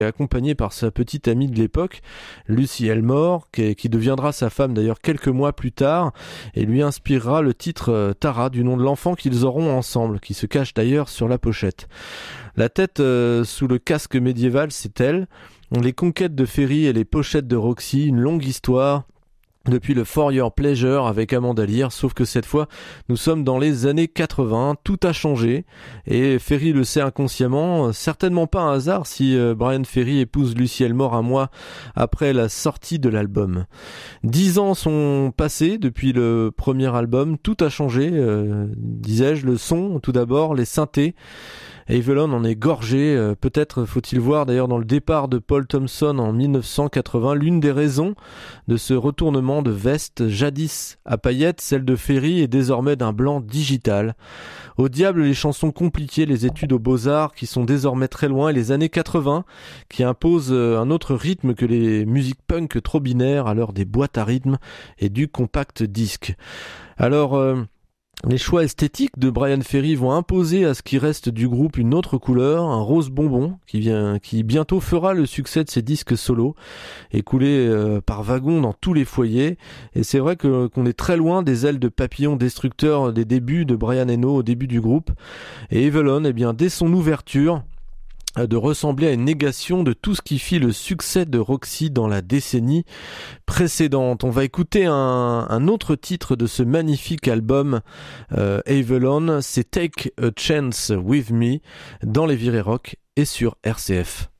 accompagné par sa petite amie de l'époque, Lucy Elmore, qui deviendra sa femme d'ailleurs quelques mois plus tard, et lui inspirera le titre Tara, du nom de l'enfant qu'ils auront ensemble, qui se cache d'ailleurs sur la pochette. La tête sous le casque médiéval, c'est elle. Les conquêtes de Ferry et les pochettes de Roxy, une longue histoire depuis le For Your Pleasure avec Amanda Lear, sauf que cette fois, nous sommes dans les années 80, tout a changé, et Ferry le sait inconsciemment, certainement pas un hasard si Bryan Ferry épouse Lucy Elmore un mois après la sortie de l'album. 10 ans sont passés depuis le premier album, tout a changé, disais-je, le son tout d'abord, les synthés. Avalon en est gorgé, peut-être faut-il voir d'ailleurs dans le départ de Paul Thompson en 1980 l'une des raisons de ce retournement de veste jadis à paillettes, celle de Ferry est désormais d'un blanc digital. Au diable les chansons compliquées, les études aux beaux-arts qui sont désormais très loin et les années 80 qui imposent un autre rythme que les musiques punk trop binaires à l'heure des boîtes à rythme et du compact disque. Alors... les choix esthétiques de Bryan Ferry vont imposer à ce qui reste du groupe une autre couleur, un rose bonbon qui bientôt fera le succès de ses disques solos, écoulés par wagons dans tous les foyers. Et c'est vrai qu'on est très loin des ailes de papillon destructeurs des débuts de Brian Eno au début du groupe. Et Avalon, dès son ouverture, de ressembler à une négation de tout ce qui fit le succès de Roxy dans la décennie précédente. On va écouter un autre titre de ce magnifique album Avalon, c'est Take a Chance With Me dans les Virées Rock et sur RCF.